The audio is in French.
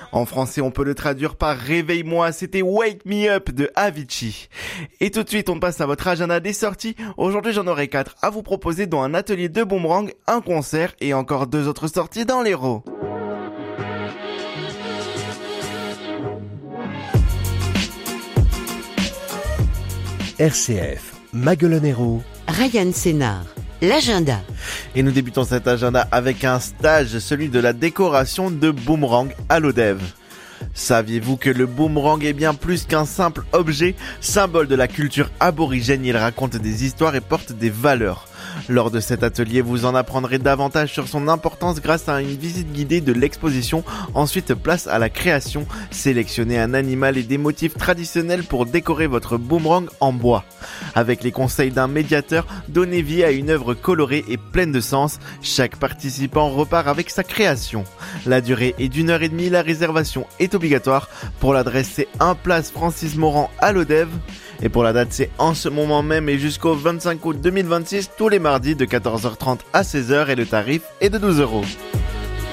En français, on peut le traduire par Réveille-moi, c'était Wake Me Up de Avicii. Et tout de suite, on passe à votre agenda des sorties. Aujourd'hui, j'en aurai 4 à vous proposer, dont un atelier de boomerang, un concert et encore 2 autres sorties dans l'Hérault. RCF, Maguelone-Hérault, Ryan Sénard, l'agenda. Et nous débutons cet agenda avec un stage, celui de la décoration de boomerang à l'Odève. Saviez-vous que le boomerang est bien plus qu'un simple objet, symbole de la culture aborigène? Il raconte des histoires et porte des valeurs. Lors de cet atelier, vous en apprendrez davantage sur son importance grâce à une visite guidée de l'exposition. Ensuite, place à la création. Sélectionnez un animal et des motifs traditionnels pour décorer votre boomerang en bois. Avec les conseils d'un médiateur, donnez vie à une œuvre colorée et pleine de sens. Chaque participant repart avec sa création. La durée est d'1h30, la réservation est obligatoire. Pour l'adresse, c'est 1 place Francis Morand à l'Odève. Et pour la date, c'est en ce moment même et jusqu'au 25 août 2026, tous les mardis de 14h30 à 16h et le tarif est de 12 €.